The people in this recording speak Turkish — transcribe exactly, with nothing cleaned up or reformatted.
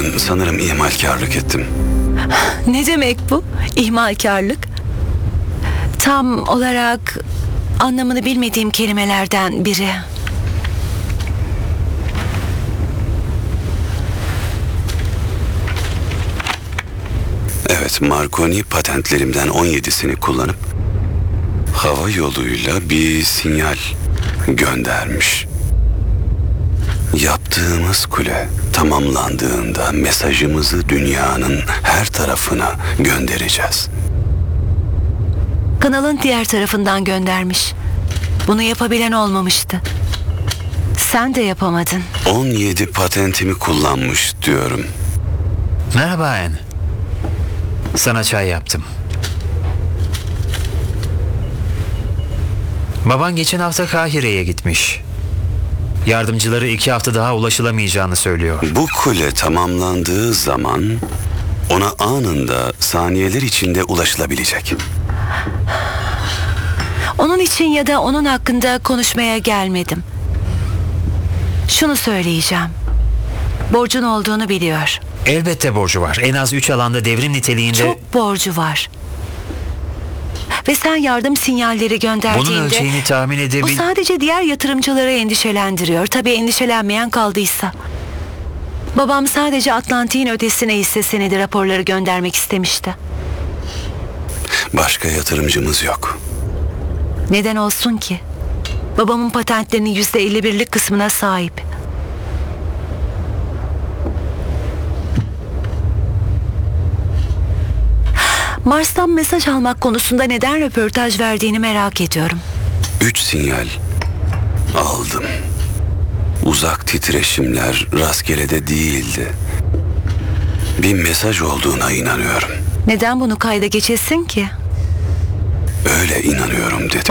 Bakın, sanırım ihmalkarlık ettim. Ne demek bu? İhmalkarlık? Tam olarak anlamını bilmediğim kelimelerden biri. Evet, Marconi patentlerimden on yedisini kullanıp hava yoluyla bir sinyal göndermiş. Yaptığımız kule tamamlandığında mesajımızı dünyanın her tarafına göndereceğiz. Kanalın diğer tarafından göndermiş. Bunu yapabilen olmamıştı. Sen de yapamadın. on yedi patentimi kullanmış diyorum. Merhaba Anne. Sana çay yaptım. Baban geçen hafta Kahire'ye gitmiş. Yardımcıları iki hafta daha ulaşılamayacağını söylüyor. Bu kule tamamlandığı zaman ona anında saniyeler içinde ulaşılabilecek. Onun için ya da onun hakkında konuşmaya gelmedim. Şunu söyleyeceğim. Borcun olduğunu biliyor. Elbette borcu var. En az üç alanda devrim niteliğinde... Çok borcu var. Ve sen yardım sinyalleri gönderdiğinde... Bunun ölçeğini tahmin Bu edebil... sadece diğer yatırımcıları endişelendiriyor. Tabii endişelenmeyen kaldıysa. Babam sadece Atlantik'in ötesine hisse senedi raporları göndermek istemişti. Başka yatırımcımız yok. Neden olsun ki? Babamın patentlerinin yüzde elli birlik kısmına sahip. Mars'tan mesaj almak konusunda neden röportaj verdiğini merak ediyorum. Üç sinyal aldım. Uzak titreşimler rastgele de değildi. Bir mesaj olduğuna inanıyorum. Neden bunu kayda geçesin ki? Öyle inanıyorum dedim.